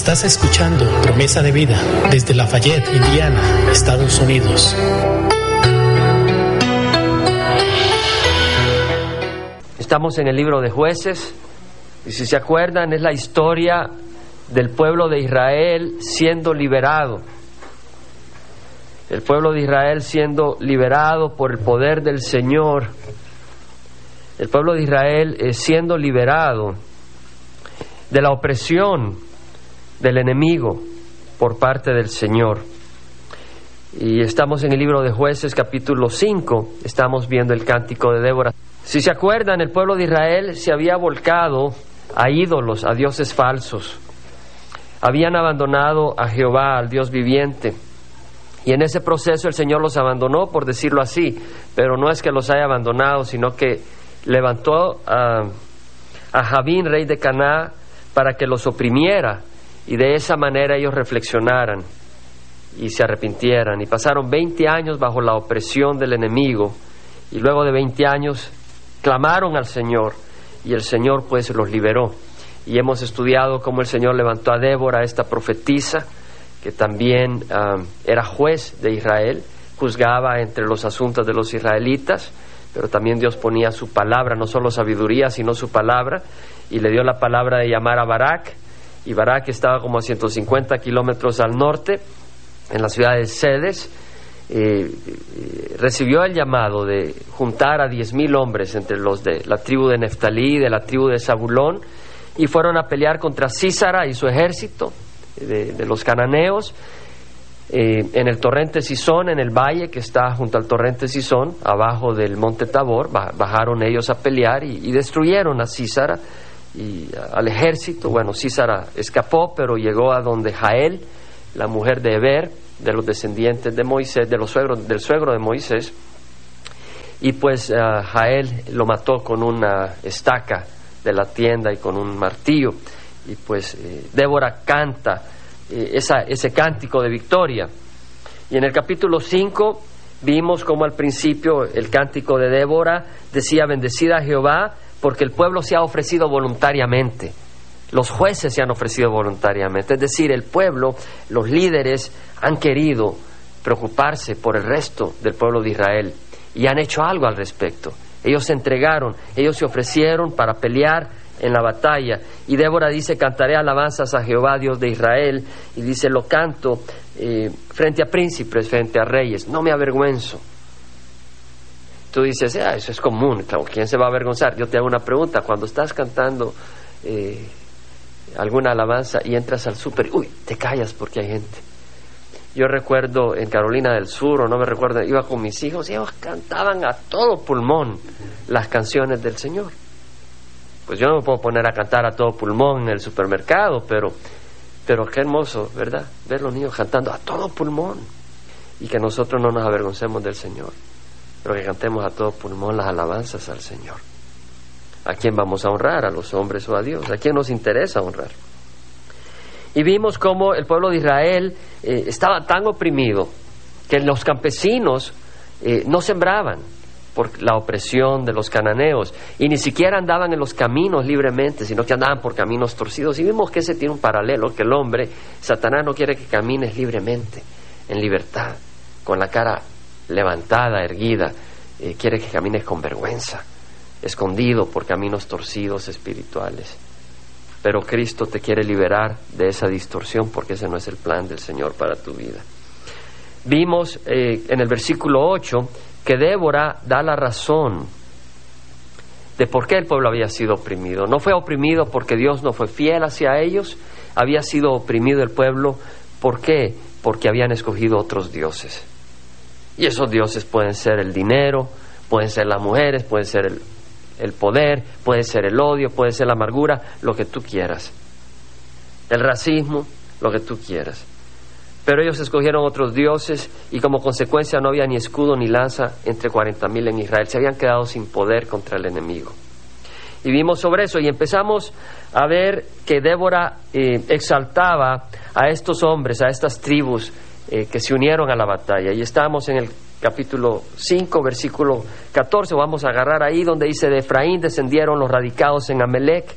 Estás escuchando Promesa de Vida desde Lafayette, Indiana, Estados Unidos. Estamos en el libro de Jueces, y si se acuerdan, es la historia del pueblo de Israel siendo liberado. El pueblo de Israel siendo liberado por el poder del Señor. El pueblo de Israel siendo liberado de la opresión del enemigo por parte del Señor. Y estamos en el libro de Jueces, capítulo 5, estamos viendo el cántico de Débora. Si se acuerdan, el pueblo de Israel se había volcado a ídolos, a dioses falsos. Habían abandonado a Jehová, al Dios viviente. Y en ese proceso el Señor los abandonó, por decirlo así, pero no es que los haya abandonado, sino que levantó a Jabín, rey de Caná, para que los oprimiera, y de esa manera ellos reflexionaran y se arrepintieran. Y pasaron 20 años bajo la opresión del enemigo, y luego de 20 años clamaron al Señor, y el Señor pues los liberó. Y hemos estudiado cómo el Señor levantó a Débora, esta profetisa, que también era juez de Israel, juzgaba entre los asuntos de los israelitas, pero también Dios ponía su palabra, no solo sabiduría, sino su palabra, y le dio la palabra de llamar a Barak, y Barak estaba como a 150 kilómetros al norte, en la ciudad de Cedes. Recibió el llamado de juntar a 10,000 hombres entre los de la tribu de Neftalí, de la tribu de Zabulón, y fueron a pelear contra Sísara y su ejército de los cananeos en el torrente Sison, en el valle que está junto al torrente Sison, abajo del monte Tabor. Bajaron ellos a pelear y destruyeron a Sísara y al ejército. Bueno, Sísara escapó, pero llegó a donde Jael, la mujer de Heber, de los descendientes de Moisés, del suegro de Moisés, y pues Jael lo mató con una estaca de la tienda y con un martillo. Y pues Débora canta ese cántico de victoria. Y en el capítulo 5 vimos como al principio el cántico de Débora decía: bendecida a Jehová, porque el pueblo se ha ofrecido voluntariamente. Los jueces se han ofrecido voluntariamente, es decir, el pueblo, los líderes han querido preocuparse por el resto del pueblo de Israel y han hecho algo al respecto. Ellos se entregaron, ellos se ofrecieron para pelear en la batalla. Y Débora dice: cantaré alabanzas a Jehová, Dios de Israel, y dice: lo canto frente a príncipes, frente a reyes, no me avergüenzo. Tú dices: eso es común, claro, ¿quién se va a avergonzar? Yo te hago una pregunta: cuando estás cantando alguna alabanza y entras al súper, te callas porque hay gente. Yo recuerdo en Carolina del Sur, o no me recuerdo, iba con mis hijos y ellos cantaban a todo pulmón las canciones del Señor. Pues yo no me puedo poner a cantar a todo pulmón en el supermercado, pero qué hermoso, ¿verdad? Ver los niños cantando a todo pulmón, y que nosotros no nos avergoncemos del Señor, pero que cantemos a todo pulmón las alabanzas al Señor. ¿A quién vamos a honrar? ¿A los hombres o a Dios? ¿A quién nos interesa honrar? Y vimos cómo el pueblo de Israel estaba tan oprimido que los campesinos no sembraban por la opresión de los cananeos, y ni siquiera andaban en los caminos libremente, sino que andaban por caminos torcidos. Y vimos que ese tiene un paralelo, que el hombre, Satanás, no quiere que camines libremente, en libertad, con la cara levantada, erguida. Quiere que camines con vergüenza, escondido por caminos torcidos espirituales. Pero Cristo te quiere liberar de esa distorsión, porque ese no es el plan del Señor para tu vida. Vimos en el versículo 8 que Débora da la razón de por qué el pueblo había sido oprimido. No fue oprimido porque Dios no fue fiel hacia ellos, había sido oprimido el pueblo. ¿Por qué? Porque habían escogido otros dioses. Y esos dioses pueden ser el dinero, pueden ser las mujeres, pueden ser el poder, puede ser el odio, puede ser la amargura, lo que tú quieras, el racismo, lo que tú quieras. Pero ellos escogieron otros dioses, y como consecuencia no había ni escudo ni lanza entre 40,000 en Israel. Se habían quedado sin poder contra el enemigo. Y vimos sobre eso, y empezamos a ver que Débora exaltaba a estos hombres, a estas tribus que se unieron a la batalla. Y estábamos en el capítulo 5, versículo 14, vamos a agarrar ahí donde dice: de Efraín descendieron los radicados en Amelec,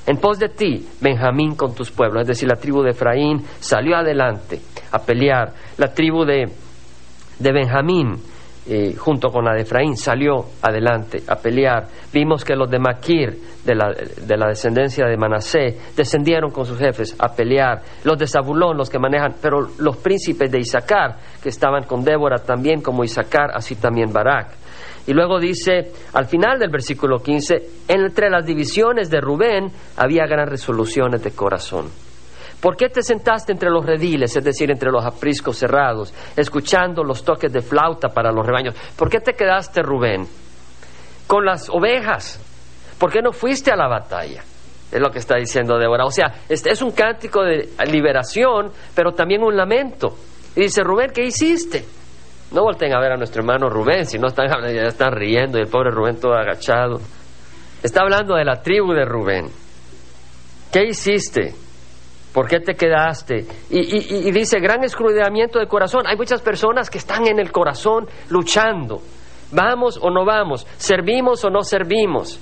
En pos de ti, Benjamín con tus pueblos, es decir, la tribu de Efraín salió adelante a pelear. La tribu de Benjamín, junto con la de Efraín, salió adelante a pelear. Vimos que los de Maquir, de la descendencia de Manasés, descendieron con sus jefes a pelear. Los de Zabulón, los que manejan, pero los príncipes de Isaacar, que estaban con Débora también como Isaacar, así también Barak. Y luego dice, al final del versículo 15, entre las divisiones de Rubén había gran resoluciones de corazón. ¿Por qué te sentaste entre los rediles, es decir, entre los apriscos cerrados, escuchando los toques de flauta para los rebaños? ¿Por qué te quedaste, Rubén, con las ovejas? ¿Por qué no fuiste a la batalla? Es lo que está diciendo Débora. O sea, este es un cántico de liberación, pero también un lamento. Y dice, Rubén, ¿qué hiciste? No volteen a ver a nuestro hermano Rubén, si no están, ya están riendo y el pobre Rubén todo agachado. Está hablando de la tribu de Rubén. ¿Qué hiciste? ¿Por qué te quedaste? Y dice, gran escudriñamiento de corazón. Hay muchas personas que están en el corazón luchando. ¿Vamos o no vamos? ¿Servimos o no servimos?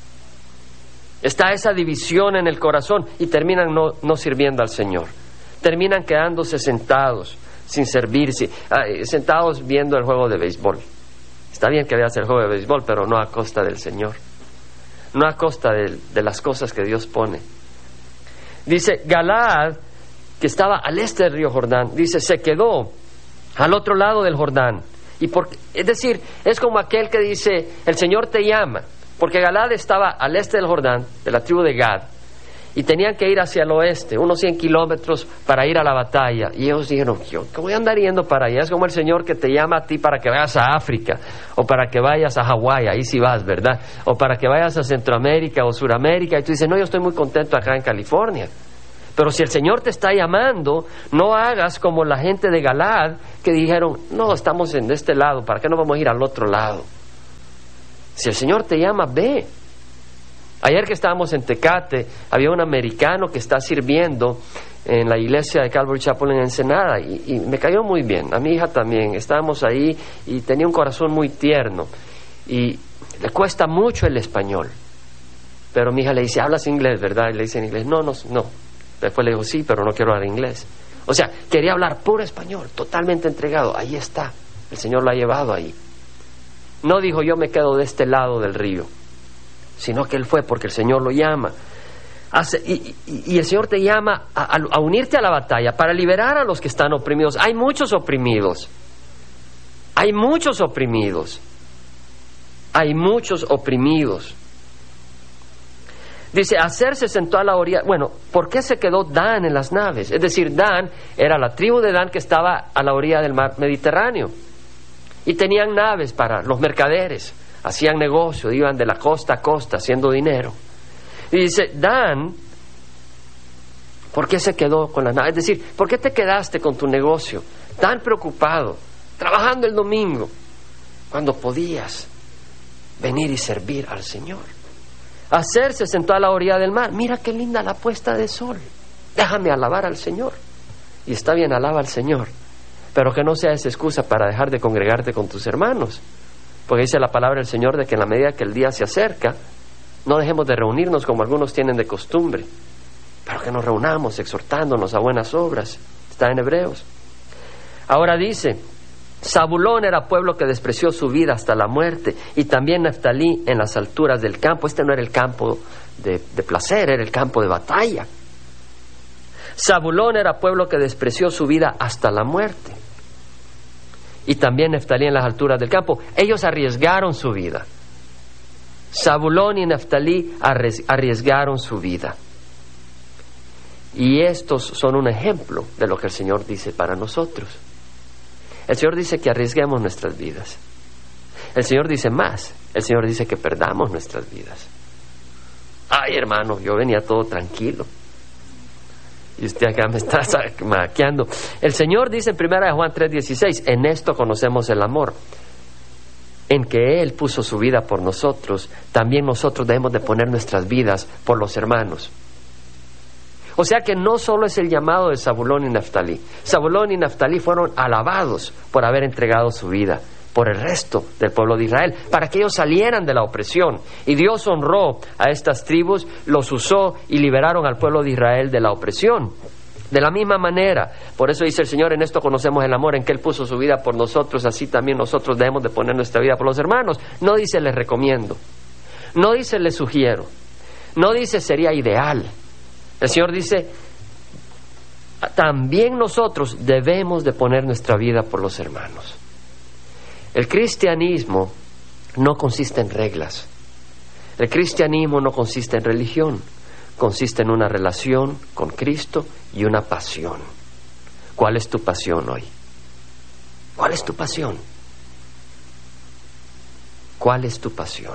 Está esa división en el corazón y terminan no sirviendo al Señor. Terminan quedándose sentados, sin servirse, sentados viendo el juego de béisbol. Está bien que veas el juego de béisbol, pero no a costa del Señor. No a costa de las cosas que Dios pone. Dice, Galaad, que estaba al este del río Jordán, dice, se quedó al otro lado del Jordán. Es decir, es como aquel que dice, el Señor te llama, porque Galaad estaba al este del Jordán, de la tribu de Gad, y tenían que ir hacia el oeste, unos 100 kilómetros para ir a la batalla. Y ellos dijeron, ¿cómo voy a andar yendo para allá? Es como el Señor que te llama a ti para que vayas a África, o para que vayas a Hawái, ahí sí vas, ¿verdad? O para que vayas a Centroamérica o Suramérica, y tú dices, no, yo estoy muy contento acá en California. Pero si el Señor te está llamando, no hagas como la gente de Galaad, que dijeron, no, estamos en este lado, ¿para qué no vamos a ir al otro lado? Si el Señor te llama, ve. Ayer que estábamos en Tecate, había un americano que está sirviendo en la iglesia de Calvary Chapel en Ensenada y me cayó muy bien. A mi hija también. Estábamos ahí y tenía un corazón muy tierno y le cuesta mucho el español. Pero mi hija le dice, ¿hablas inglés, verdad? Y le dice en inglés, no. Después le dijo, sí, pero no quiero hablar inglés. O sea, quería hablar puro español, totalmente entregado. Ahí está. El Señor lo ha llevado ahí. No dijo, yo me quedo de este lado del río, sino que él fue porque el Señor lo llama. Y el Señor te llama a unirte a la batalla para liberar a los que están oprimidos. Hay muchos oprimidos. Hay muchos oprimidos. Hay muchos oprimidos. Dice, Aser se sentó a la orilla. Bueno, ¿por qué se quedó Dan en las naves? Es decir, Dan era la tribu de Dan que estaba a la orilla del mar Mediterráneo. Y tenían naves para los mercaderes. Hacían negocio, iban de la costa a costa haciendo dinero. Y dice, Dan, ¿por qué se quedó con la nave? Es decir, ¿por qué te quedaste con tu negocio tan preocupado, trabajando el domingo, cuando podías venir y servir al Señor? Aser se sentó a la orilla del mar. Mira qué linda la puesta de sol. Déjame alabar al Señor. Y está bien, alaba al Señor, pero que no sea esa excusa para dejar de congregarte con tus hermanos. Porque dice la palabra del Señor de que en la medida que el día se acerca, no dejemos de reunirnos como algunos tienen de costumbre, pero que nos reunamos exhortándonos a buenas obras. Está en Hebreos. Ahora dice, Zabulón era pueblo que despreció su vida hasta la muerte, y también Neftalí en las alturas del campo. Este no era el campo de placer, era el campo de batalla. Zabulón era pueblo que despreció su vida hasta la muerte, y también Neftalí en las alturas del campo. Ellos arriesgaron su vida. Zabulón y Neftalí arriesgaron su vida. Y estos son un ejemplo de lo que el Señor dice para nosotros. El Señor dice que arriesguemos nuestras vidas. El Señor dice más. El Señor dice que perdamos nuestras vidas. Ay, hermano, yo venía todo tranquilo y usted acá me está maqueando. El Señor dice en 1 Juan 3:16, en esto conocemos el amor, en que Él puso su vida por nosotros. También nosotros debemos de poner nuestras vidas por los hermanos. O sea que no solo es el llamado de Zabulón y Neftalí. Zabulón y Neftalí fueron alabados por haber entregado su vida por el resto del pueblo de Israel, para que ellos salieran de la opresión. Y Dios honró a estas tribus, los usó y liberaron al pueblo de Israel de la opresión. De la misma manera, por eso dice el Señor, en esto conocemos el amor, en que Él puso su vida por nosotros, así también nosotros debemos de poner nuestra vida por los hermanos. No dice les recomiendo, no dice les sugiero, no dice sería ideal. El Señor dice, también nosotros debemos de poner nuestra vida por los hermanos. El cristianismo no consiste en reglas. El cristianismo no consiste en religión. Consiste en una relación con Cristo y una pasión. ¿Cuál es tu pasión hoy? ¿Cuál es tu pasión? ¿Cuál es tu pasión?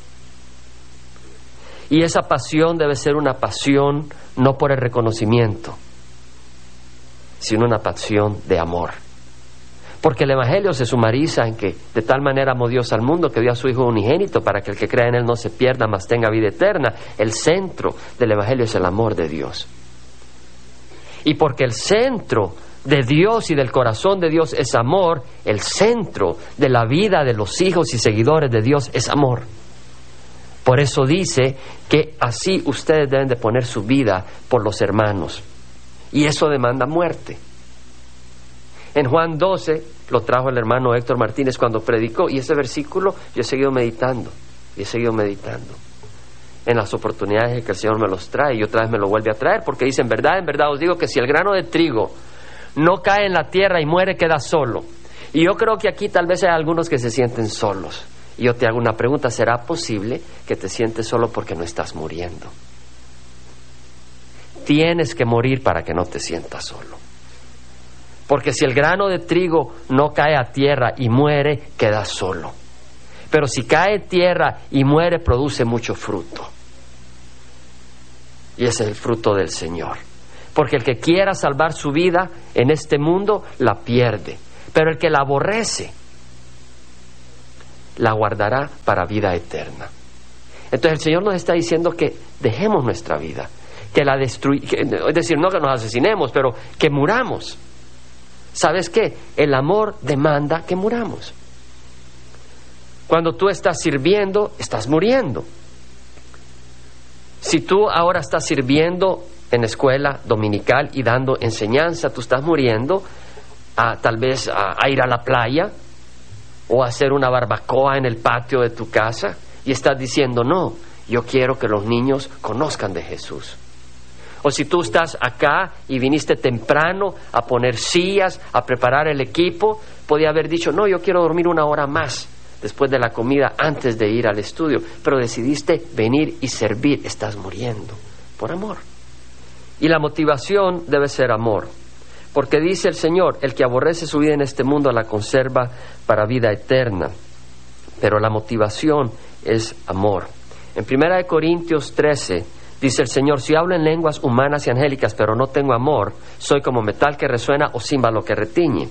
Y esa pasión debe ser una pasión no por el reconocimiento, sino una pasión de amor. Porque el Evangelio se sumariza en que de tal manera amó Dios al mundo que dio a su Hijo unigénito para que el que crea en Él no se pierda, mas tenga vida eterna. El centro del Evangelio es el amor de Dios. Y porque el centro de Dios y del corazón de Dios es amor, el centro de la vida de los hijos y seguidores de Dios es amor. Por eso dice que así ustedes deben de poner su vida por los hermanos. Y eso demanda muerte. En Juan 12 lo trajo el hermano Héctor Martínez cuando predicó, y ese versículo yo he seguido meditando en las oportunidades que el Señor me los trae, y otra vez me lo vuelve a traer, porque dice, en verdad os digo que si el grano de trigo no cae en la tierra y muere, queda solo. Y yo creo que aquí tal vez hay algunos que se sienten solos, y yo te hago una pregunta, ¿será posible que te sientes solo porque no estás muriendo? Tienes que morir para que no te sientas solo. Porque si el grano de trigo no cae a tierra y muere, queda solo. Pero si cae en tierra y muere, produce mucho fruto. Y ese es el fruto del Señor. Porque el que quiera salvar su vida en este mundo, la pierde. Pero el que la aborrece, la guardará para vida eterna. Entonces el Señor nos está diciendo que dejemos nuestra vida, que la es decir, no que nos asesinemos, pero que muramos. ¿Sabes qué? El amor demanda que muramos. Cuando tú estás sirviendo, estás muriendo. Si tú ahora estás sirviendo en escuela dominical y dando enseñanza, tú estás muriendo tal vez a ir a la playa o a hacer una barbacoa en el patio de tu casa, y estás diciendo, no, yo quiero que los niños conozcan de Jesús. O si tú estás acá y viniste temprano a poner sillas, a preparar el equipo, podía haber dicho, no, yo quiero dormir 1 hora más después de la comida antes de ir al estudio, pero decidiste venir y servir. Estás muriendo por amor. Y la motivación debe ser amor, porque dice el Señor, el que aborrece su vida en este mundo la conserva para vida eterna. Pero la motivación es amor. En 1 Corintios 13 dice el Señor, si hablo en lenguas humanas y angélicas, pero no tengo amor, soy como metal que resuena o címbalo que retiñe.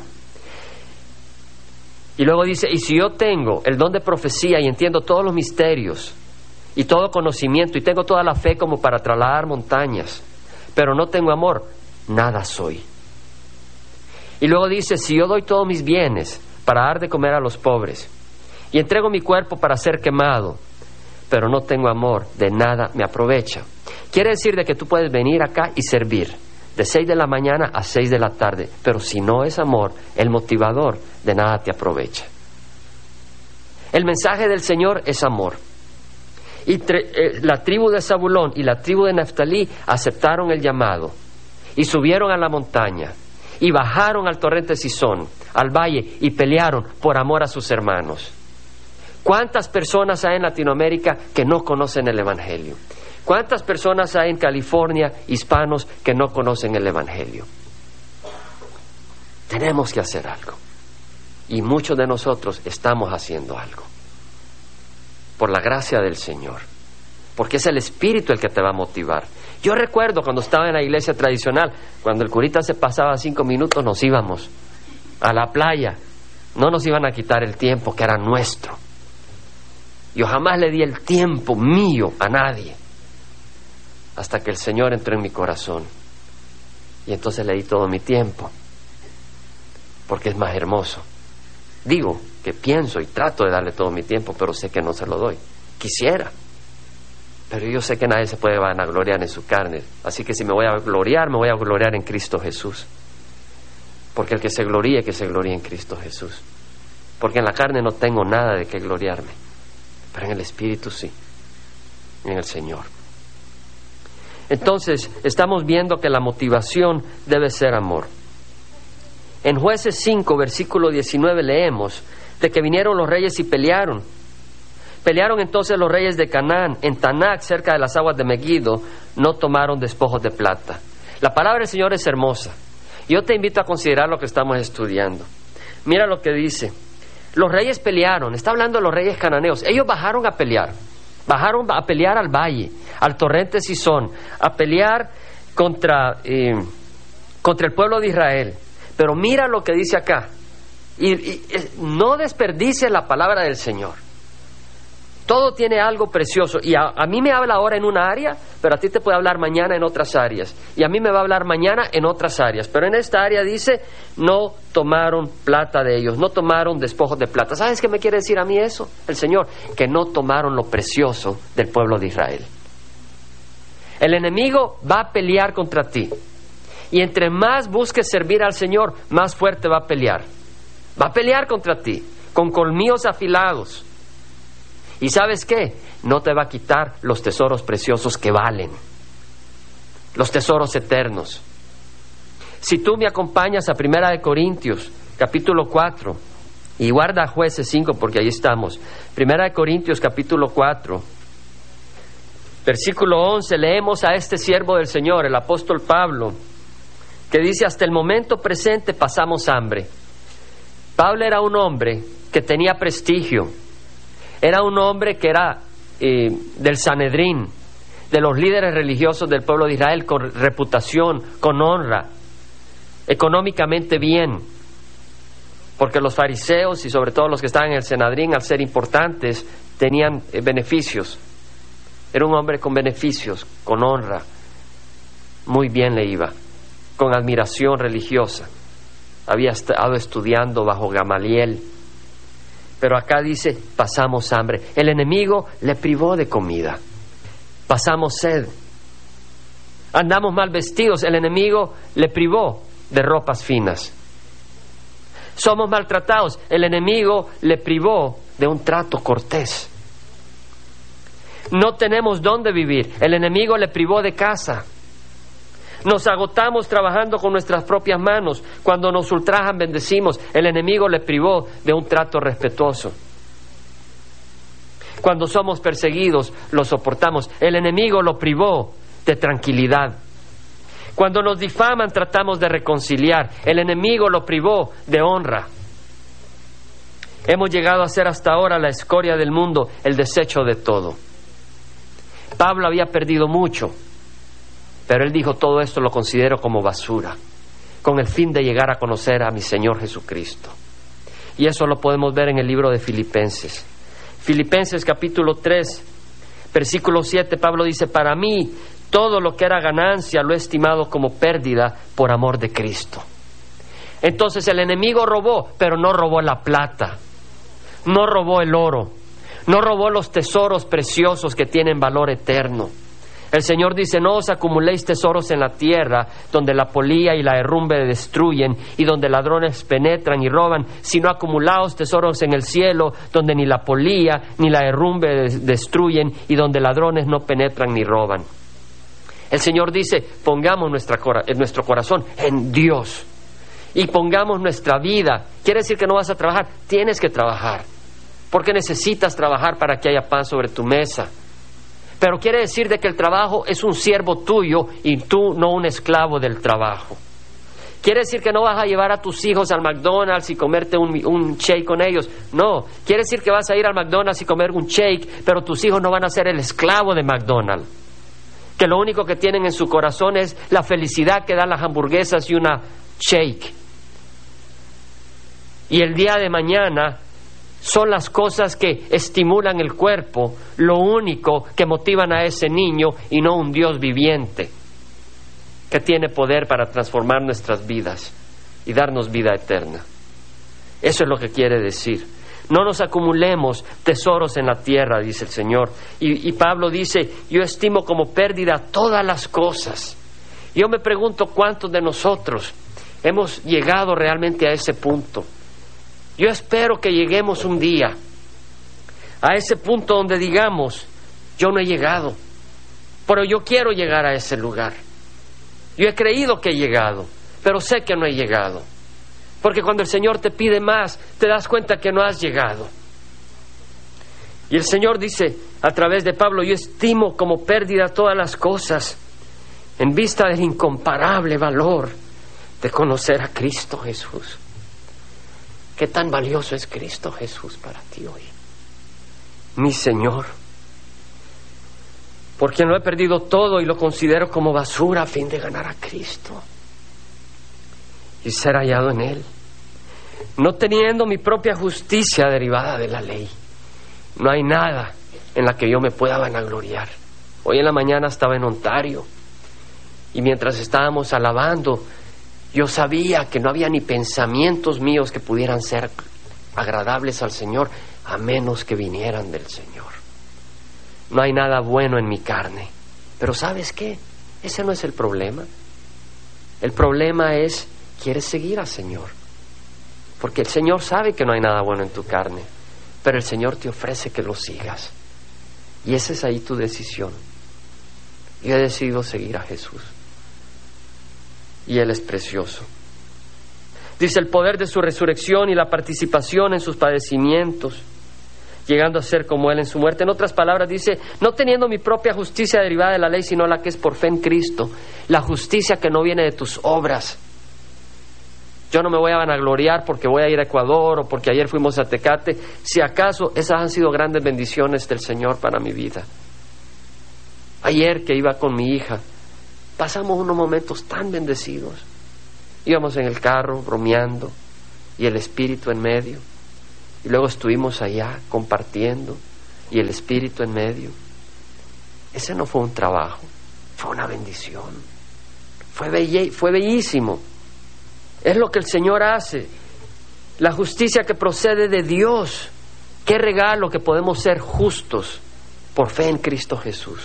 Y luego dice, y si yo tengo el don de profecía y entiendo todos los misterios y todo conocimiento y tengo toda la fe como para trasladar montañas, pero no tengo amor, nada soy. Y luego dice, si yo doy todos mis bienes para dar de comer a los pobres y entrego mi cuerpo para ser quemado, pero no tengo amor, de nada me aprovecha. Quiere decir de que tú puedes venir acá y servir de 6 de la mañana a 6 de la tarde, pero si no es amor, el motivador, de nada te aprovecha. El mensaje del Señor es amor. Y la tribu de Zabulón y la tribu de Neftalí aceptaron el llamado y subieron a la montaña y bajaron al torrente Sison, al valle, y pelearon por amor a sus hermanos. ¿Cuántas personas hay en Latinoamérica que no conocen el Evangelio? ¿Cuántas personas hay en California, hispanos, que no conocen el Evangelio? Tenemos que hacer algo. Y muchos de nosotros estamos haciendo algo. Por la gracia del Señor. Porque es el Espíritu el que te va a motivar. Yo recuerdo cuando estaba en la iglesia tradicional, cuando el curita se pasaba 5 minutos, nos íbamos a la playa. No nos iban a quitar el tiempo que era nuestro. Yo jamás le di el tiempo mío a nadie, hasta que el Señor entró en mi corazón, y entonces le di todo mi tiempo, porque es más hermoso. Digo que pienso y trato de darle todo mi tiempo, pero sé que no se lo doy. Quisiera, pero yo sé que nadie se puede vanagloriar en su carne. Así que si me voy a gloriar, me voy a gloriar en Cristo Jesús. Porque el que se gloríe en Cristo Jesús. Porque en la carne no tengo nada de qué gloriarme, pero en el Espíritu sí, en el Señor. Entonces, estamos viendo que la motivación debe ser amor. En Jueces 5, versículo 19, leemos de que vinieron los reyes y pelearon. Pelearon entonces los reyes de Canaán. En Tanac, cerca de las aguas de Megiddo, no tomaron despojos de plata. La palabra del Señor es hermosa. Yo te invito a considerar lo que estamos estudiando. Mira lo que dice. Los reyes pelearon. Está hablando de los reyes cananeos. Ellos bajaron a pelear. Bajaron a pelear al valle, al torrente Sison, a pelear contra el pueblo de Israel. Pero mira lo que dice acá. Y no desperdicie la palabra del Señor. Todo tiene algo precioso. Y a mí me habla ahora en una área, pero a ti te puede hablar mañana en otras áreas. Y a mí me va a hablar mañana en otras áreas. Pero en esta área dice, no tomaron plata de ellos, no tomaron despojos de plata. ¿Sabes qué me quiere decir a mí eso? El Señor, que no tomaron lo precioso del pueblo de Israel. El enemigo va a pelear contra ti. Y entre más busques servir al Señor, más fuerte va a pelear. Va a pelear contra ti, con colmillos afilados. ¿Y sabes qué? No te va a quitar los tesoros preciosos que valen, los tesoros eternos. Si tú me acompañas a 1 Corintios, capítulo 4, y guarda Jueces 5 porque ahí estamos. 1 Corintios, capítulo 4, versículo 11, leemos a este siervo del Señor, el apóstol Pablo, que dice, hasta el momento presente pasamos hambre. Pablo era un hombre que tenía prestigio. Era un hombre que era del Sanedrín, de los líderes religiosos del pueblo de Israel, con reputación, con honra, económicamente bien, porque los fariseos y sobre todo los que estaban en el Sanedrín, al ser importantes, tenían beneficios. Era un hombre con beneficios, con honra, muy bien le iba, con admiración religiosa. Había estado estudiando bajo Gamaliel. Pero acá dice, pasamos hambre. El enemigo le privó de comida. Pasamos sed. Andamos mal vestidos. El enemigo le privó de ropas finas. Somos maltratados. El enemigo le privó de un trato cortés. No tenemos dónde vivir. El enemigo le privó de casa. Nos agotamos trabajando con nuestras propias manos. Cuando nos ultrajan, bendecimos. El enemigo le privó de un trato respetuoso. Cuando somos perseguidos, lo soportamos. El enemigo lo privó de tranquilidad. Cuando nos difaman, tratamos de reconciliar. El enemigo lo privó de honra. Hemos llegado a ser hasta ahora la escoria del mundo, el desecho de todo. Pablo había perdido mucho. Pero él dijo, todo esto lo considero como basura, con el fin de llegar a conocer a mi Señor Jesucristo. Y eso lo podemos ver en el libro de Filipenses. Filipenses capítulo 3, versículo 7, Pablo dice, para mí todo lo que era ganancia lo he estimado como pérdida por amor de Cristo. Entonces el enemigo robó, pero no robó la plata, no robó el oro, no robó los tesoros preciosos que tienen valor eterno. El Señor dice, no os acumuléis tesoros en la tierra, donde la polilla y la herrumbre destruyen, y donde ladrones penetran y roban, sino acumulaos tesoros en el cielo, donde ni la polilla ni la herrumbre destruyen, y donde ladrones no penetran ni roban. El Señor dice, pongamos nuestro corazón en Dios, y pongamos nuestra vida. Quiere decir que no vas a trabajar, tienes que trabajar, porque necesitas trabajar para que haya pan sobre tu mesa. Pero quiere decir de que el trabajo es un siervo tuyo y tú no un esclavo del trabajo. Quiere decir que no vas a llevar a tus hijos al McDonald's y comerte un shake con ellos. No, quiere decir que vas a ir al McDonald's y comer un shake, pero tus hijos no van a ser el esclavo de McDonald's. Que lo único que tienen en su corazón es la felicidad que dan las hamburguesas y una shake. Y el día de mañana son las cosas que estimulan el cuerpo, lo único que motivan a ese niño y no un Dios viviente que tiene poder para transformar nuestras vidas y darnos vida eterna. Eso es lo que quiere decir. No nos acumulemos tesoros en la tierra, dice el Señor. Y Pablo dice, yo estimo como pérdida todas las cosas. Yo me pregunto cuántos de nosotros hemos llegado realmente a ese punto. Yo espero que lleguemos un día a ese punto donde digamos, yo no he llegado, pero yo quiero llegar a ese lugar. Yo he creído que he llegado, pero sé que no he llegado. Porque cuando el Señor te pide más, te das cuenta que no has llegado. Y el Señor dice a través de Pablo, yo estimo como pérdida todas las cosas en vista del incomparable valor de conocer a Cristo Jesús. ¿Qué tan valioso es Cristo Jesús para ti hoy? Mi Señor, porque lo he perdido todo y lo considero como basura a fin de ganar a Cristo y ser hallado en Él, no teniendo mi propia justicia derivada de la ley. No hay nada en la que yo me pueda vanagloriar. Hoy en la mañana estaba en Ontario y mientras estábamos alabando, yo sabía que no había ni pensamientos míos que pudieran ser agradables al Señor a menos que vinieran del Señor. No hay nada bueno en mi carne, pero ¿sabes qué? Ese no es el problema. El problema es, ¿quieres seguir al Señor? Porque el Señor sabe que no hay nada bueno en tu carne, pero el Señor te ofrece que lo sigas. Y esa es ahí tu decisión. Yo he decidido seguir a Jesús. Y Él es precioso. Dice el poder de su resurrección y la participación en sus padecimientos, llegando a ser como Él en su muerte. En otras palabras dice, no teniendo mi propia justicia derivada de la ley, sino la que es por fe en Cristo, la justicia que no viene de tus obras. Yo no me voy a vanagloriar porque voy a ir a Ecuador o porque ayer fuimos a Tecate. Si acaso esas han sido grandes bendiciones del Señor para mi vida. Ayer que iba con mi hija, pasamos unos momentos tan bendecidos. Íbamos en el carro bromeando y el Espíritu en medio. Y luego estuvimos allá compartiendo y el Espíritu en medio. Ese no fue un trabajo, fue una bendición. Fue bellísimo. Es lo que el Señor hace. La justicia que procede de Dios. Qué regalo que podemos ser justos por fe en Cristo Jesús.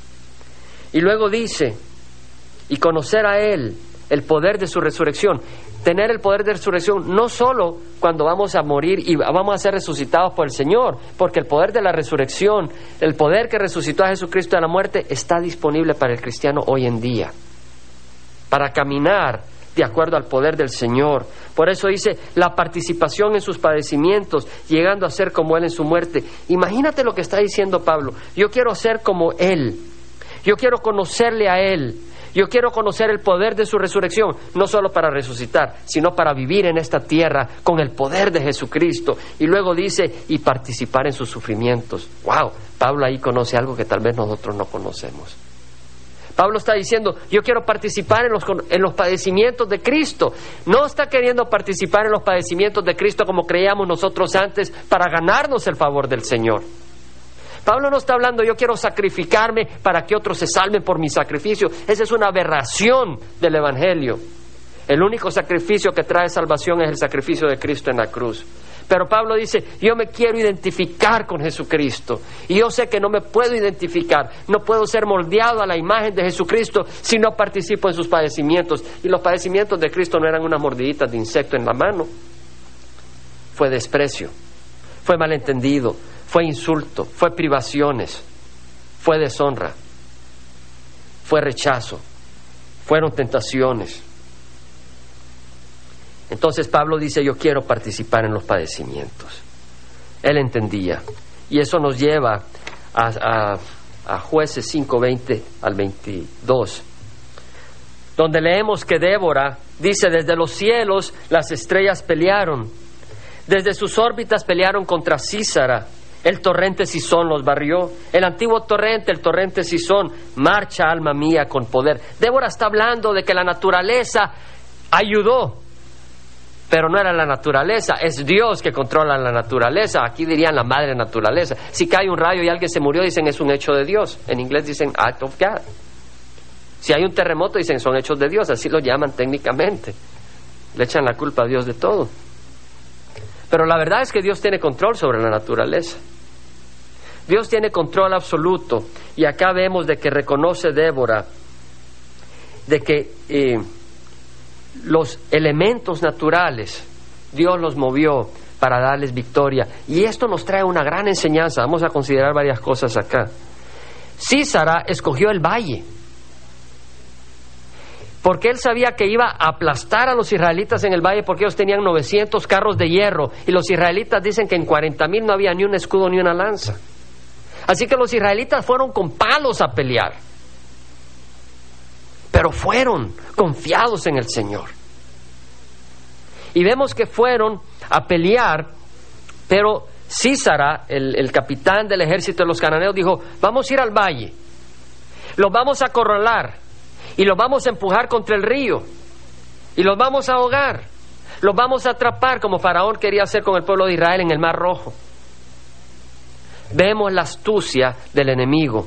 Y luego dice, y conocer a Él, el poder de su resurrección. Tener el poder de resurrección no solo cuando vamos a morir y vamos a ser resucitados por el Señor, porque el poder de la resurrección, el poder que resucitó a Jesucristo de la muerte, está disponible para el cristiano hoy en día, para caminar de acuerdo al poder del Señor. Por eso dice, la participación en sus padecimientos, llegando a ser como Él en su muerte. Imagínate lo que está diciendo Pablo. Yo quiero ser como Él. Yo quiero conocerle a Él. Yo quiero conocer el poder de su resurrección, no solo para resucitar, sino para vivir en esta tierra con el poder de Jesucristo. Y luego dice, y participar en sus sufrimientos. ¡Wow! Pablo ahí conoce algo que tal vez nosotros no conocemos. Pablo está diciendo, yo quiero participar en los padecimientos de Cristo. No está queriendo participar en los padecimientos de Cristo como creíamos nosotros antes para ganarnos el favor del Señor. Pablo no está hablando, yo quiero sacrificarme para que otros se salven por mi sacrificio. Esa es una aberración del Evangelio. El único sacrificio que trae salvación es el sacrificio de Cristo en la cruz. Pero Pablo dice, yo me quiero identificar con Jesucristo. Y yo sé que no me puedo identificar, no puedo ser moldeado a la imagen de Jesucristo si no participo en sus padecimientos. Y los padecimientos de Cristo no eran unas mordiditas de insecto en la mano. Fue desprecio, fue malentendido, fue insulto, fue privaciones, fue deshonra, fue rechazo, fueron tentaciones. Entonces Pablo dice, yo quiero participar en los padecimientos. Él entendía. Y eso nos lleva a Jueces 5, 20 al 22, donde leemos que Débora dice, desde los cielos las estrellas pelearon, desde sus órbitas pelearon contra Sísara. El torrente Sisón los barrió. El antiguo torrente, el torrente Sisón, marcha alma mía con poder. Débora está hablando de que la naturaleza ayudó, pero no era la naturaleza, es Dios que controla la naturaleza. Aquí dirían la madre naturaleza. Si cae un rayo y alguien se murió, dicen es un hecho de Dios. En inglés dicen act of God. Si hay un terremoto, dicen son hechos de Dios. Así lo llaman técnicamente. Le echan la culpa a Dios de todo. Pero la verdad es que Dios tiene control sobre la naturaleza. Dios tiene control absoluto. Y acá vemos de que reconoce Débora de que los elementos naturales Dios los movió para darles victoria. Y esto nos trae una gran enseñanza. Vamos a considerar varias cosas acá. Sísara escogió el valle porque él sabía que iba a aplastar a los israelitas en el valle, porque ellos tenían 900 carros de hierro y los israelitas dicen que en 40,000 no había ni un escudo ni una lanza. Así que los israelitas fueron con palos a pelear, pero fueron confiados en el Señor. Y vemos que fueron a pelear, pero Sísara, el capitán del ejército de los cananeos, dijo: vamos a ir al valle, los vamos a acorralar y los vamos a empujar contra el río y los vamos a ahogar, los vamos a atrapar como Faraón quería hacer con el pueblo de Israel en el Mar Rojo. Vemos la astucia del enemigo,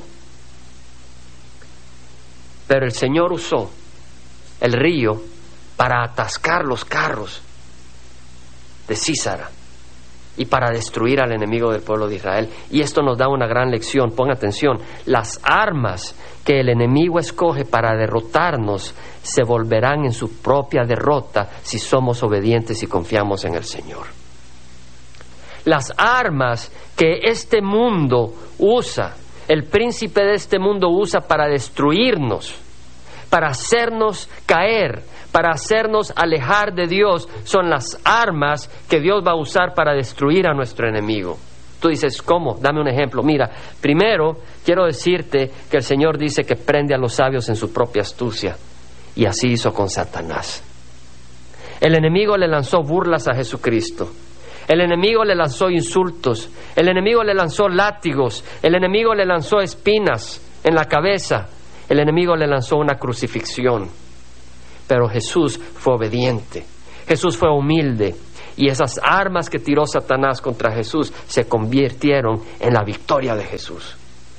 pero el Señor usó el río para atascar los carros de Sísara y para destruir al enemigo del pueblo de Israel. Y esto nos da una gran lección. Ponga atención: las armas que el enemigo escoge para derrotarnos se volverán en su propia derrota si somos obedientes y confiamos en el Señor. Las armas que este mundo usa, el príncipe de este mundo usa para destruirnos, para hacernos caer, para hacernos alejar de Dios, son las armas que Dios va a usar para destruir a nuestro enemigo. Tú dices: ¿cómo? Dame un ejemplo. Mira, primero quiero decirte que el Señor dice que prende a los sabios en su propia astucia, y así hizo con Satanás. El enemigo le lanzó burlas a Jesucristo. El enemigo le lanzó insultos. El enemigo le lanzó látigos. El enemigo le lanzó espinas en la cabeza. El enemigo le lanzó una crucifixión. Pero Jesús fue obediente. Jesús fue humilde. Y esas armas que tiró Satanás contra Jesús se convirtieron en la victoria de Jesús.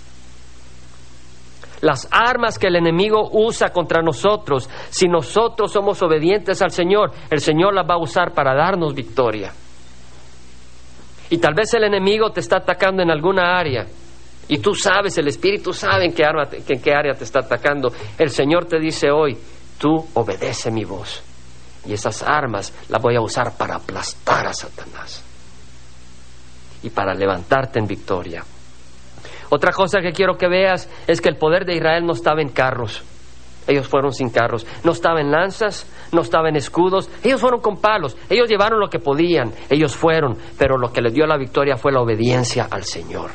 Las armas que el enemigo usa contra nosotros, si nosotros somos obedientes al Señor, el Señor las va a usar para darnos victoria. Y tal vez el enemigo te está atacando en alguna área, y tú sabes, el Espíritu sabe en qué área te está atacando. El Señor te dice hoy: tú obedece mi voz, y esas armas las voy a usar para aplastar a Satanás y para levantarte en victoria. Otra cosa que quiero que veas es que el poder de Israel no estaba en carros. Ellos fueron sin carros. No estaba en lanzas, no estaba en escudos. Ellos fueron con palos. Ellos llevaron lo que podían. Ellos fueron, pero lo que les dio la victoria fue la obediencia al Señor.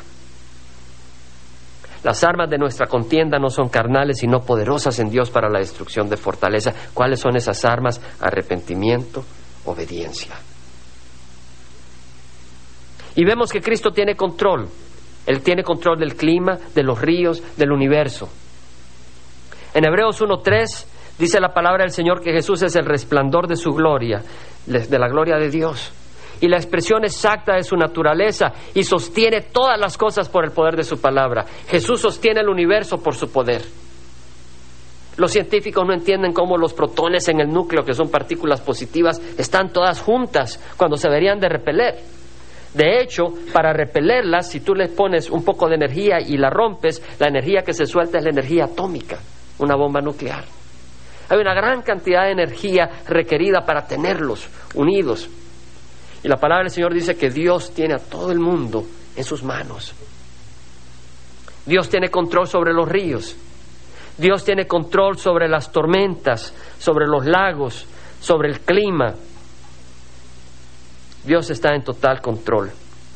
Las armas de nuestra contienda no son carnales, sino poderosas en Dios para la destrucción de fortaleza. ¿Cuáles son esas armas? Arrepentimiento, obediencia. Y vemos que Cristo tiene control. Él tiene control del clima, de los ríos, del universo. En Hebreos 1:3 dice la palabra del Señor que Jesús es el resplandor de su gloria, de la gloria de Dios, y la expresión exacta de su naturaleza, y sostiene todas las cosas por el poder de su palabra. Jesús sostiene el universo por su poder. Los científicos no entienden cómo los protones en el núcleo, que son partículas positivas, están todas juntas cuando se deberían de repeler. De hecho, para repelerlas, si tú les pones un poco de energía y la rompes, la energía que se suelta es la energía atómica, una bomba nuclear. Hay una gran cantidad de energía requerida para tenerlos unidos. Y la palabra del Señor dice que Dios tiene a todo el mundo en sus manos. Dios tiene control sobre los ríos. Dios tiene control sobre las tormentas, sobre los lagos, sobre el clima. Dios está en total control.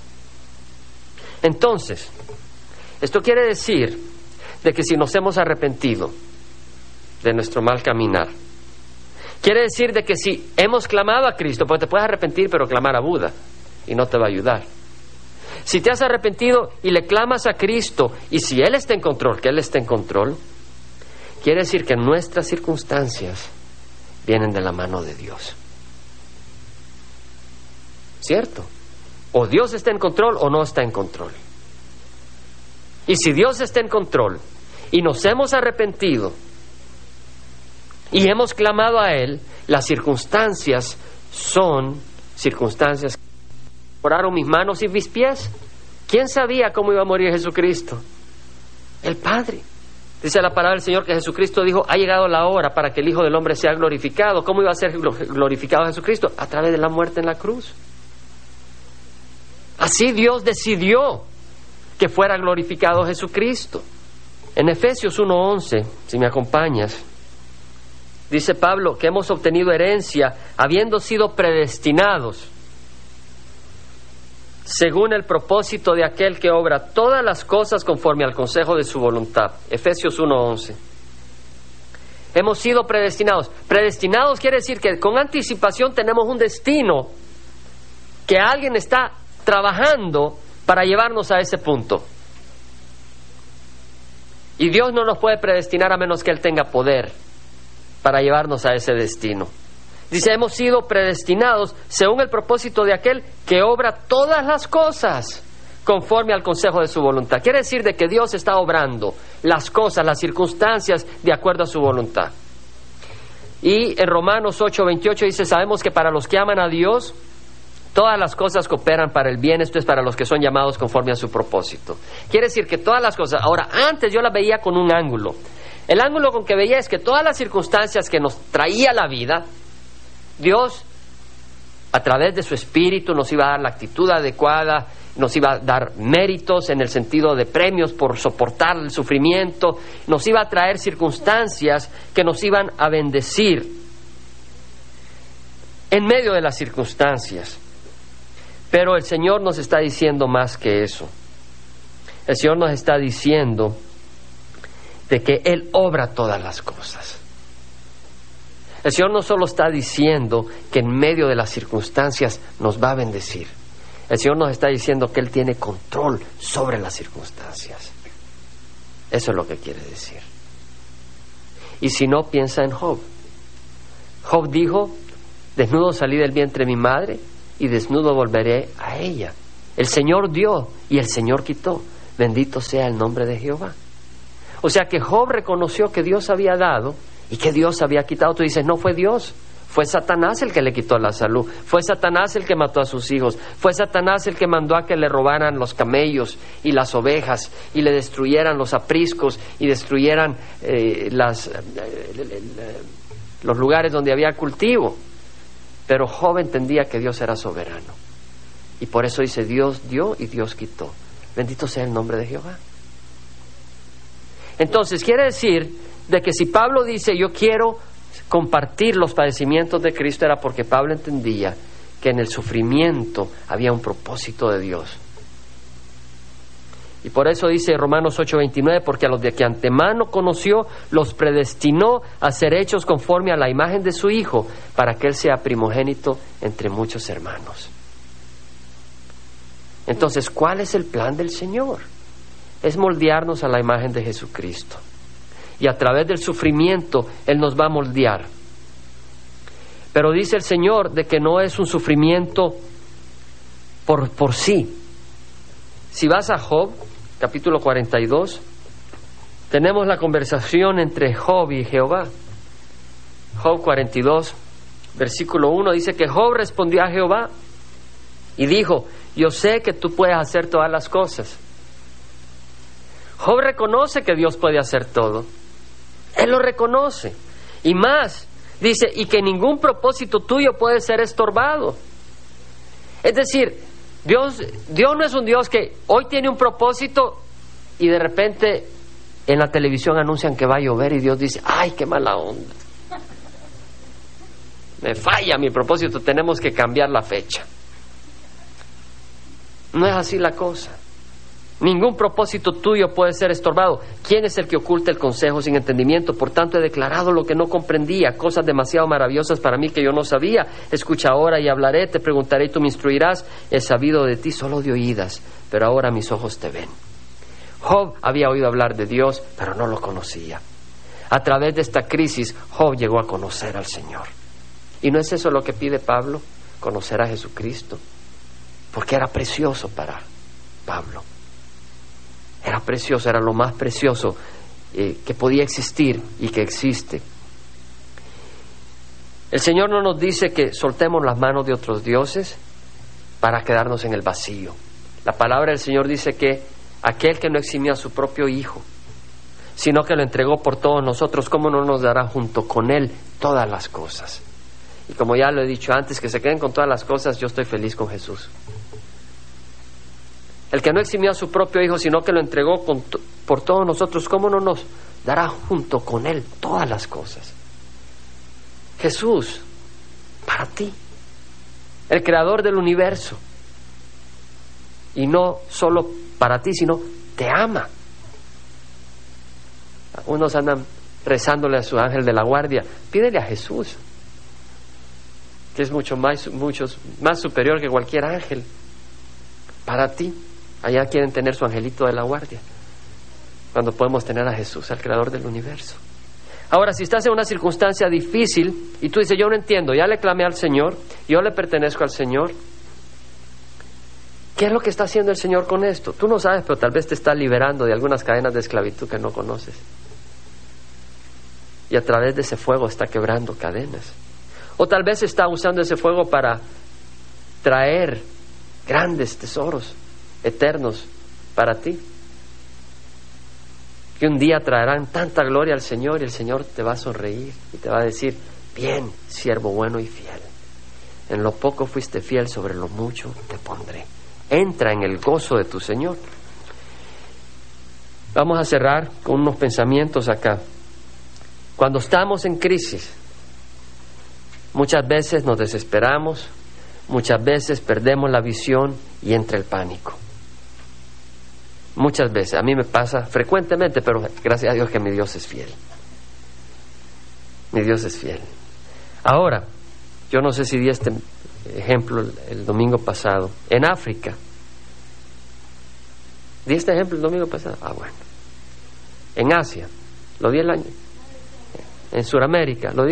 Entonces, esto quiere decir de que si nos hemos arrepentido de nuestro mal caminar, quiere decir de que si hemos clamado a Cristo, porque te puedes arrepentir pero clamar a Buda y no te va a ayudar. Si te has arrepentido y le clamas a Cristo, y si Él está en control, que Él está en control, quiere decir que nuestras circunstancias vienen de la mano de Dios. ¿Cierto? O Dios está en control o no está en control. Y si Dios está en control y nos hemos arrepentido y hemos clamado a Él, las circunstancias son circunstancias oraron mis manos y mis pies. ¿Quién sabía cómo iba a morir Jesucristo? El Padre. Dice la palabra del Señor que Jesucristo dijo, ha llegado la hora para que el Hijo del Hombre sea glorificado. ¿Cómo iba a ser glorificado Jesucristo? A través de la muerte en la cruz. Así Dios decidió que fuera glorificado Jesucristo. En Efesios 1:11, si me acompañas, dice Pablo que hemos obtenido herencia habiendo sido predestinados según el propósito de aquel que obra todas las cosas conforme al consejo de su voluntad. Efesios 1:11. Hemos sido predestinados. Predestinados quiere decir que con anticipación tenemos un destino, que alguien está trabajando para llevarnos a ese punto. Y Dios no nos puede predestinar a menos que Él tenga poder para llevarnos a ese destino. Dice, hemos sido predestinados según el propósito de aquel que obra todas las cosas conforme al consejo de su voluntad. Quiere decir de que Dios está obrando las cosas, las circunstancias de acuerdo a su voluntad. Y en Romanos 8:28 dice, sabemos que para los que aman a Dios, todas las cosas cooperan para el bien, esto es para los que son llamados conforme a su propósito. Quiere decir que todas las cosas, ahora antes yo las veía con un ángulo. El ángulo con que veía es que todas las circunstancias que nos traía la vida, Dios, a través de su Espíritu, nos iba a dar la actitud adecuada, nos iba a dar méritos en el sentido de premios por soportar el sufrimiento, nos iba a traer circunstancias que nos iban a bendecir en medio de las circunstancias. Pero el Señor nos está diciendo más que eso. El Señor nos está diciendo de que Él obra todas las cosas. El Señor no solo está diciendo que en medio de las circunstancias nos va a bendecir. El Señor nos está diciendo que Él tiene control sobre las circunstancias. Eso es lo que quiere decir. Y si no, piensa en Job. Job dijo, desnudo salí del vientre de mi madre y desnudo volveré a ella. El Señor dio y el Señor quitó. Bendito sea el nombre de Jehová. O sea que Job reconoció que Dios había dado y que Dios había quitado. Tú dices, no fue Dios, fue Satanás el que le quitó la salud, fue Satanás el que mató a sus hijos, fue Satanás el que mandó a que le robaran los camellos y las ovejas y le destruyeran los apriscos y destruyeran los lugares donde había cultivo. Pero Job entendía que Dios era soberano y por eso dice, Dios dio y Dios quitó. Bendito sea el nombre de Jehová. Entonces quiere decir de que si Pablo dice yo quiero compartir los padecimientos de Cristo, era porque Pablo entendía que en el sufrimiento había un propósito de Dios. Y por eso dice Romanos 8:29, porque a los de que antemano conoció los predestinó a ser hechos conforme a la imagen de su Hijo, para que Él sea primogénito entre muchos hermanos. Entonces, ¿cuál es el plan del Señor? Es moldearnos a la imagen de Jesucristo. Y a través del sufrimiento Él nos va a moldear. Pero dice el Señor de que no es un sufrimiento por sí. Si vas a Job, capítulo 42, tenemos la conversación entre Job y Jehová. Job 42, versículo 1, dice que Job respondió a Jehová y dijo, yo sé que tú puedes hacer todas las cosas. Job reconoce que Dios puede hacer todo. Él lo reconoce. Y más, dice, y que ningún propósito tuyo puede ser estorbado. Es decir, Dios no es un Dios que hoy tiene un propósito y de repente en la televisión anuncian que va a llover y Dios dice, ay, qué mala onda. Me falla mi propósito, tenemos que cambiar la fecha. No es así la cosa. Ningún propósito tuyo puede ser estorbado. ¿Quién es el que oculta el consejo sin entendimiento? Por tanto he declarado lo que no comprendía, cosas demasiado maravillosas para mí que yo no sabía. Escucha ahora y hablaré, te preguntaré y tú me instruirás. He sabido de ti solo de oídas, pero ahora mis ojos te ven. Job había oído hablar de Dios, pero no lo conocía. A través de esta crisis, Job llegó a conocer al Señor. ¿Y no es eso lo que pide Pablo? Conocer a Jesucristo. Porque era precioso para Pablo. Era precioso, era lo más precioso que podía existir y que existe. El Señor no nos dice que soltemos las manos de otros dioses, para quedarnos en el vacío. La palabra del Señor dice que aquel que no eximió a su propio Hijo, sino que lo entregó por todos nosotros, ¿cómo no nos dará junto con Él todas las cosas? Y como ya lo he dicho antes, que se queden con todas las cosas, yo estoy feliz con Jesús. El que no eximió a su propio Hijo, sino que lo entregó por todos nosotros, ¿cómo no nos dará junto con Él todas las cosas? Jesús, para ti, el creador del universo, y no solo para ti, sino te ama. Unos andan rezándole a su ángel de la guardia. Pídele a Jesús, que es mucho más superior que cualquier ángel. Para ti, allá quieren tener su angelito de la guardia, cuando podemos tener a Jesús, al creador del universo. Ahora, si estás en una circunstancia difícil y tú dices, yo no entiendo, ya le clamé al Señor, yo le pertenezco al Señor, ¿qué es lo que está haciendo el Señor con esto? Tú no sabes, pero tal vez te está liberando de algunas cadenas de esclavitud que no conoces. Y a través de ese fuego está quebrando cadenas. O tal vez está usando ese fuego para traer grandes tesoros eternos para ti, que un día traerán tanta gloria al Señor, y el Señor te va a sonreír y te va a decir, bien, siervo bueno y fiel, en lo poco fuiste fiel, sobre lo mucho te pondré. Entra en el gozo de tu Señor. Vamos a cerrar con unos pensamientos acá. Cuando estamos en crisis, muchas veces nos desesperamos, muchas veces perdemos la visión y entra el pánico. Muchas veces, a mí me pasa frecuentemente, pero gracias a Dios que mi Dios es fiel. Mi Dios es fiel. Ahora, yo no sé si di este ejemplo el domingo pasado. En África, ¿di este ejemplo el domingo pasado? Bueno. En Asia, lo di el año. En Sudamérica, lo di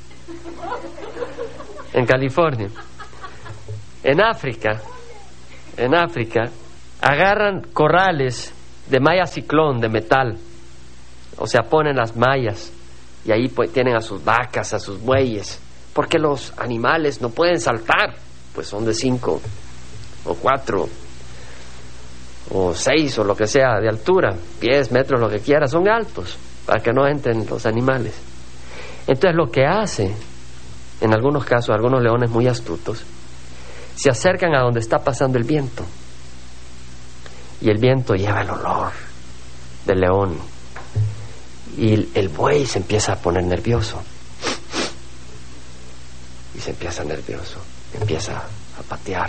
en California. En África, agarran corrales de malla ciclón, de metal, o sea, ponen las mallas y ahí tienen a sus vacas, a sus bueyes, porque los animales no pueden saltar, pues son de 5 o 4 o 6 o lo que sea de altura, pies, metros, lo que quiera, son altos, para que no entren los animales. Entonces lo que hace, en algunos casos, algunos leones muy astutos, se acercan a donde está pasando el viento, y el viento lleva el olor del león, y el buey se empieza a poner nervioso, y se empieza nervioso, empieza a patear,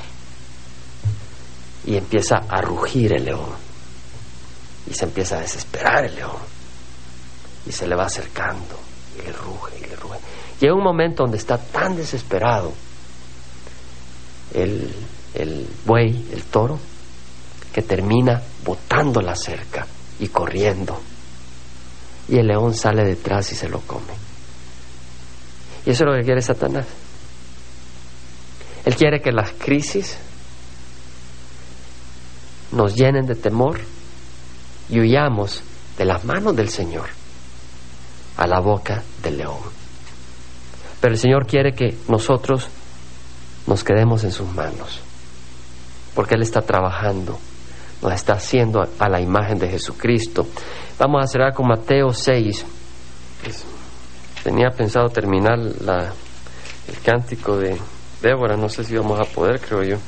y empieza a rugir el león, y se empieza a desesperar el león, y se le va acercando, y le ruge, y le ruge. Llega un momento donde está tan desesperado el buey, el toro, que termina botando la cerca y corriendo, y el león sale detrás y se lo come. Y eso es lo que quiere Satanás. Él quiere que las crisis nos llenen de temor y huyamos de las manos del Señor a la boca del león. Pero el Señor quiere que nosotros nos quedemos en sus manos, porque Él está trabajando, nos está haciendo a la imagen de Jesucristo. Vamos a cerrar con Mateo 6. Tenía pensado terminar el cántico de Débora, no sé si vamos a poder, creo yo.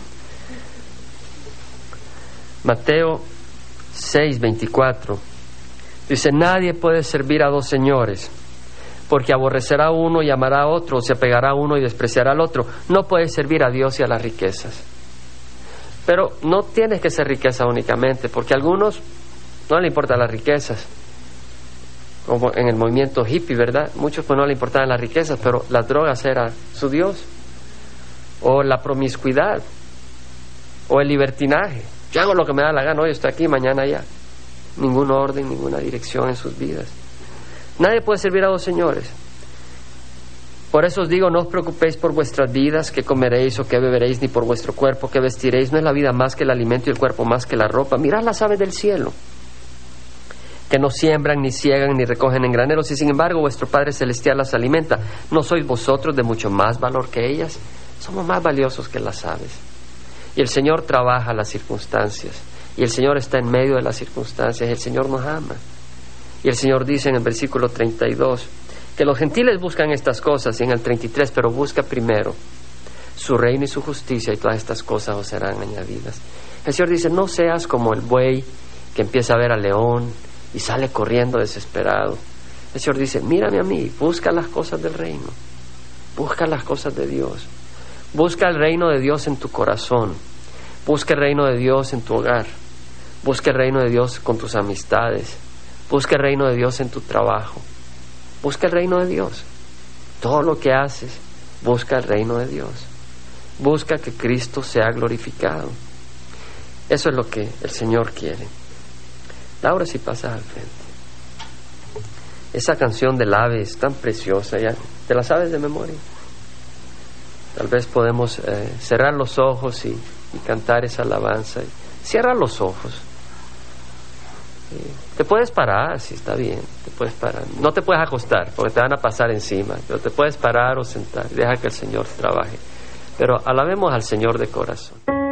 Mateo 6:24 dice: nadie puede servir a dos señores, porque aborrecerá a uno y amará a otro, o se apegará a uno y despreciará al otro. No puedes servir a Dios y a las riquezas. Pero no tienes que ser riqueza únicamente, porque a algunos no le importan las riquezas, como en el movimiento hippie, ¿verdad? Muchos pues no le importaban las riquezas, pero las drogas era su Dios, o la promiscuidad, o el libertinaje. Yo hago lo que me da la gana, hoy estoy aquí, mañana allá. Ningún orden, ninguna dirección en sus vidas. Nadie puede servir a dos señores. Por eso os digo, no os preocupéis por vuestras vidas, qué comeréis o qué beberéis, ni por vuestro cuerpo, qué vestiréis. ¿No es la vida más que el alimento y el cuerpo más que la ropa? Mirad las aves del cielo, que no siembran, ni ciegan, ni recogen en graneros, y sin embargo vuestro Padre Celestial las alimenta. ¿No sois vosotros de mucho más valor que ellas? Somos más valiosos que las aves. Y el Señor trabaja las circunstancias. Y el Señor está en medio de las circunstancias. Y el Señor nos ama. Y el Señor dice en el versículo 32 que los gentiles buscan estas cosas. Y en el 33, pero busca primero su reino y su justicia, y todas estas cosas os serán añadidas. El Señor dice, no seas como el buey que empieza a ver al león y sale corriendo desesperado. El Señor dice, mírame a mí, busca las cosas del reino, busca las cosas de Dios, busca el reino de Dios en tu corazón, busca el reino de Dios en tu hogar, busca el reino de Dios con tus amistades, busca el reino de Dios en tu trabajo, busca el reino de Dios. Todo lo que haces, busca el reino de Dios, busca que Cristo sea glorificado. Eso es lo que el Señor quiere. Laura, si pasas al frente. Esa canción del ave es tan preciosa, ¿ya? ¿Te la sabes de memoria? Tal vez podemos cerrar los ojos y cantar esa alabanza. Cierra los ojos. Te puedes parar, sí, está bien, te puedes parar. No te puedes acostar porque te van a pasar encima, pero te puedes parar o sentar. Deja que el Señor trabaje. Pero alabemos al Señor de corazón.